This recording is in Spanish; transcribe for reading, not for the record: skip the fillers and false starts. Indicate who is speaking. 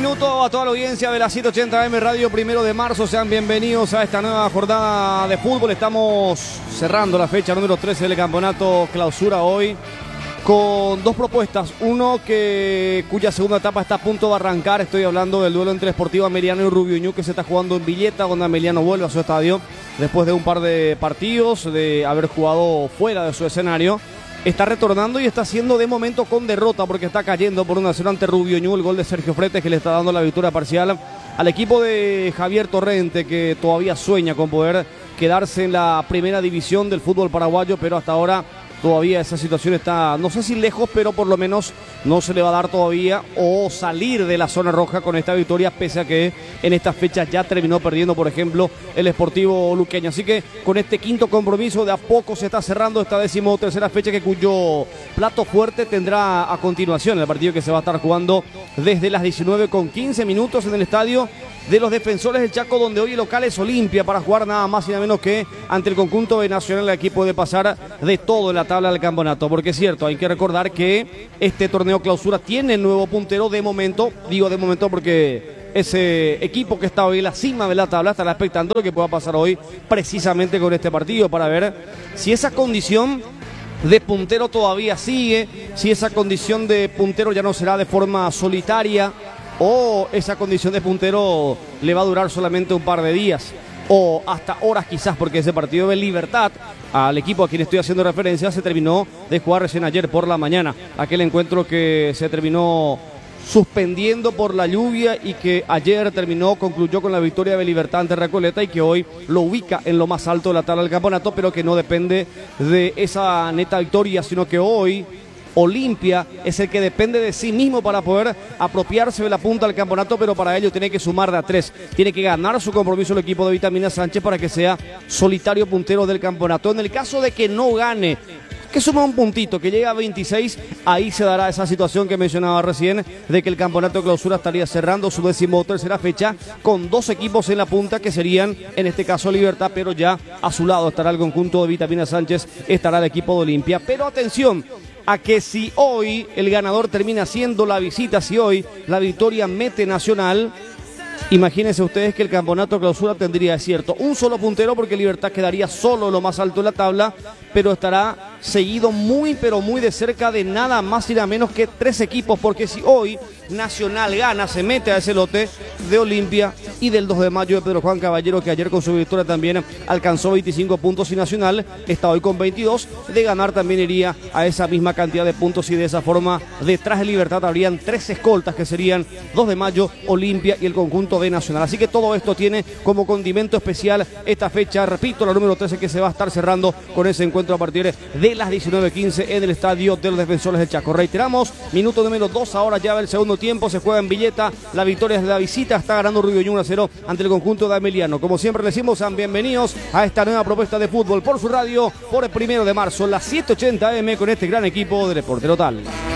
Speaker 1: minuto a toda la audiencia de la 780M Radio 1 de marzo. Sean bienvenidos a esta nueva jornada de fútbol. Estamos cerrando la fecha número 13 del campeonato clausura hoy con dos propuestas. Uno cuya segunda etapa está a punto de arrancar. Estoy hablando del duelo entre Sportivo Ameliano y Rubio Ñu, que se está jugando en Villeta, donde Ameliano vuelve a su estadio después de un par de partidos, de haber jugado fuera de su escenario. Está retornando y está haciendo de momento con derrota porque está cayendo por 1-0 ante Rubio Ñu. El gol de Sergio Fretes que le está dando la victoria parcial al equipo de Javier Torrente, que todavía sueña con poder quedarse en la primera división del fútbol paraguayo, pero hasta ahora todavía esa situación está, no sé si lejos, pero por lo menos no se le va a dar todavía o salir de la zona roja con esta victoria, pese a que en estas fechas ya terminó perdiendo, por ejemplo, el Sportivo Luqueño. Así que con este quinto compromiso de a poco se está cerrando esta 13ª fecha, cuyo plato fuerte tendrá a continuación el partido que se va a estar jugando desde las 19:15 en el estadio de los Defensores del Chaco, donde hoy el local es Olimpia, para jugar nada más y nada menos que ante el conjunto de Nacional. El equipo de pasar de todo en la tabla del campeonato, porque es cierto, hay que recordar que este torneo clausura tiene el nuevo puntero de momento. Digo de momento porque ese equipo que está hoy en la cima de la tabla estará expectando lo que pueda pasar hoy precisamente con este partido, para ver si esa condición de puntero todavía sigue, si esa condición de puntero ya no será de forma solitaria, o esa condición de puntero le va a durar solamente un par de días o hasta horas quizás, porque ese partido de Libertad, al equipo a quien estoy haciendo referencia, se terminó de jugar recién ayer por la mañana. Aquel encuentro que se terminó suspendiendo por la lluvia y que ayer concluyó con la victoria de Libertad ante Recoleta, y que hoy lo ubica en lo más alto de la tabla del campeonato, pero que no depende de esa neta victoria, sino que hoy Olimpia es el que depende de sí mismo para poder apropiarse de la punta del campeonato, pero para ello tiene que sumar de a 3. Tiene que ganar su compromiso el equipo de Vitamina Sánchez para que sea solitario puntero del campeonato. En el caso de que no gane, que suma un puntito, que llegue a 26, ahí se dará esa situación que mencionaba recién, de que el campeonato de clausura estaría cerrando su 13ª fecha con dos equipos en la punta, que serían en este caso Libertad, pero ya a su lado estará el conjunto de Vitamina Sánchez, estará el equipo de Olimpia. Pero atención a que si hoy el ganador termina haciendo la visita, si hoy la victoria mete Nacional, imagínense ustedes que el campeonato de clausura tendría, es cierto, un solo puntero, porque Libertad quedaría solo en lo más alto de la tabla, pero estará seguido muy pero muy de cerca de nada más y nada menos que 3 equipos, porque si hoy Nacional gana, se mete a ese lote de Olimpia y del 2 de mayo de Pedro Juan Caballero, que ayer con su victoria también alcanzó 25 puntos, y Nacional está hoy con 22, de ganar también iría a esa misma cantidad de puntos, y de esa forma detrás de Libertad habrían 3 escoltas, que serían 2 de mayo, Olimpia y el conjunto de Nacional. Así que todo esto tiene como condimento especial esta fecha, repito, la número 13, que se va a estar cerrando con ese encuentro a partir de las 19:15 en el estadio de los Defensores del Chaco. Reiteramos, minuto número 2 ahora ya del segundo tiempo, se juega en Villeta, la victoria es de la visita, está ganando Rubio Ñu 1-0 ante el conjunto de Ameliano. Como siempre les decimos, sean bienvenidos a esta nueva propuesta de fútbol por su radio, por el 1 de marzo, la 780M, con este gran equipo de Deporte Total.